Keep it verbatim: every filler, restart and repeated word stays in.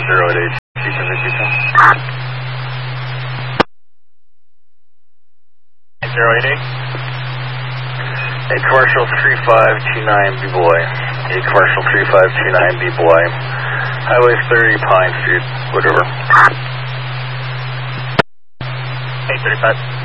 zero eight eight, Beacon Beacon. zero eight eight. A commercial three five two nine B boy. A commercial three five two nine B boy. Highway thirty, Pine Street, whatever. eight thirty-five.